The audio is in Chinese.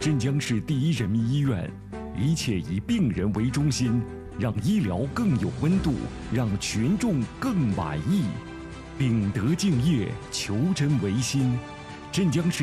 镇江市第一人民医院，一切以病人为中心，让医疗更有温度，让群众更满意。秉德敬业，求真维新。镇江市